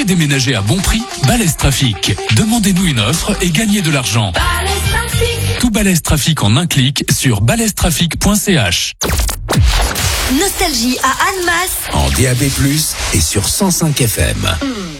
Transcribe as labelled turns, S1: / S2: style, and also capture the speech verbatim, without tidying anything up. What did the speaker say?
S1: voulez déménager à bon prix? Balèze Trafic. Demandez-nous une offre et gagnez de l'argent.
S2: Balèze Trafic.
S1: Tout Balèze Trafic en un clic sur balèze trafic point c h.
S3: Nostalgie à Annemasse
S4: en D A B plus, et sur cent cinq F M.
S3: Mmh.